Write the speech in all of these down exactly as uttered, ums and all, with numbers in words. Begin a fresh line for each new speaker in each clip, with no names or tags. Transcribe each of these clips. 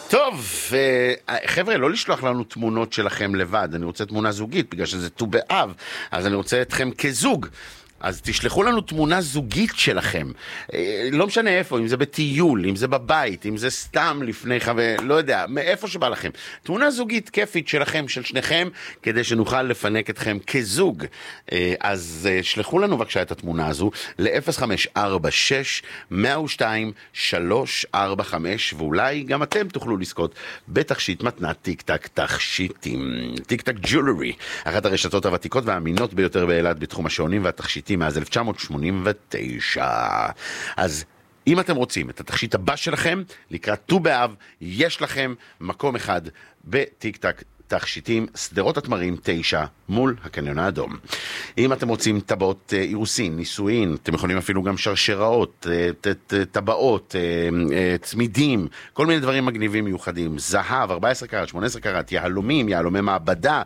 טוב, חבר'ה, לא לשלוח לנו תמונות שלכם לבד, אני רוצה תמונה זוגית, בגלל שזה ט"ו באב, אז אני רוצה אתכם כזוג. אז תשלחו לנו תמונה זוגית שלכם, לא משנה איפה, אם זה בטיול, אם זה בבית, אם זה סתם לפני חבר, לא יודע, מאיפה שבא לכם. תמונה זוגית כיפית שלכם, של שניכם, כדי שנוכל לפנק אתכם כזוג. אז שלחו לנו בבקשה את התמונה הזו ל-אפס חמש ארבע שש מאה ושתיים שלוש ארבע חמש, ואולי גם אתם תוכלו לזכות בתכשיט מתנת טיק טק תכשיטים. טיק טק ג'ולרי, אחת הרשתות הוותיקות והאמינות ביותר באילת בתחום השעונים והתכשיטים מאז אלף תשע מאות שמונים ותשע. אז אם אתם רוצים את התכשיט הבא שלכם לקראת ט"ו באב, יש לכם מקום אחד בטיק טק תכשיטים, סדרות התמרים תשע מול הקניון האדום. אם אתם רוצים טבעות אירוסין, נישואין, אתם יכולים אפילו גם שרשראות, טבעות, צמידים, כל מיני דברים מגניבים מיוחדים, זהב, ארבע עשרה קראט, שמונה עשרה קראט, יהלומים, יהלומי מעבדה,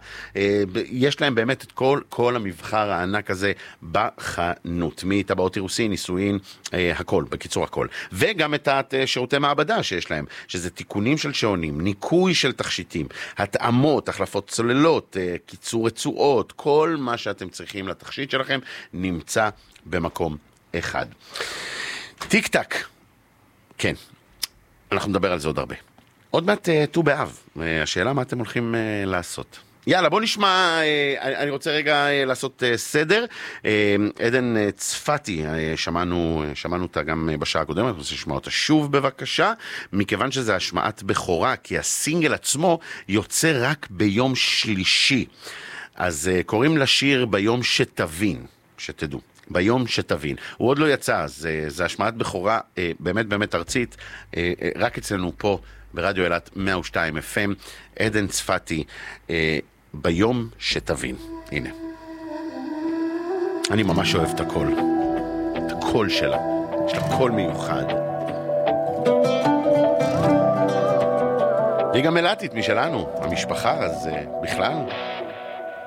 יש להם באמת את כל, כל המבחר הענק הזה בחנות, מטבעות אירוסין, נישואין, הכל, בקיצור הכל. וגם את שירותי מעבדה שיש להם, שזה תיקונים של שעונים, ניקוי של תכשיטים, התאמות, החלפות צוללות, קיצור רצועות, כל מה שאתם צריכים לתכשיט שלכם נמצא במקום אחד. טיק טק, כן, אנחנו נדבר על זה עוד הרבה. עוד מעט ט"ו באב, השאלה מה אתם הולכים לעשות. יאללה, בוא נשמע, אני רוצה רגע לעשות סדר. עדן צפתי, שמענו, שמענו אותה גם בשעה הקודמת, אני רוצה לשמוע אותה שוב בבקשה, מכיוון שזה השמעת בכורה, כי הסינגל עצמו יוצא רק ביום שלישי. אז קוראים לשיר ביום שתבין, שתדעו. ביום שתבין. הוא עוד לא יצא, זה, זה השמעת בכורה באמת באמת ארצית, רק אצלנו פה ברדיו אילת מאה ושתיים אף אם, עדן צפתי, ביום שתבין. הנה. אני ממש אוהב את הקול. את הקול שלה. יש לה קול מיוחד. והיא גם אילתית משלנו. המשפחה, אז בכלל...